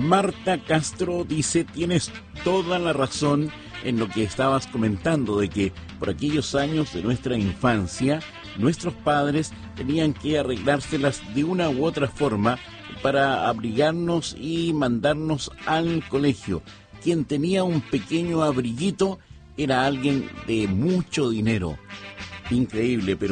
Marta Castro dice, tienes toda la razón en lo que estabas comentando, de que por aquellos años de nuestra infancia, nuestros padres tenían que arreglárselas de una u otra forma para abrigarnos y mandarnos al colegio. Quien tenía un pequeño abriguito era alguien de mucho dinero. Increíble, pero